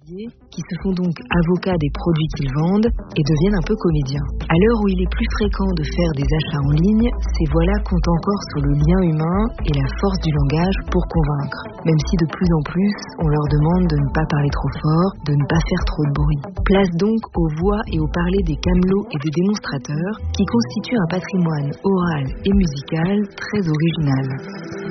particuliers qui se font donc avocats des produits qu'ils vendent et deviennent un peu comédiens. À l'heure où il est plus fréquent de faire des achats en ligne, ces voilà comptent encore sur le lien humain et la force du langage pour convaincre, même si de plus en plus on leur demande de ne pas parler trop fort, de ne pas faire trop de bruit. Place donc aux voix et aux parlers des camelots et des démonstrateurs qui constituent un patrimoine oral et musical très original.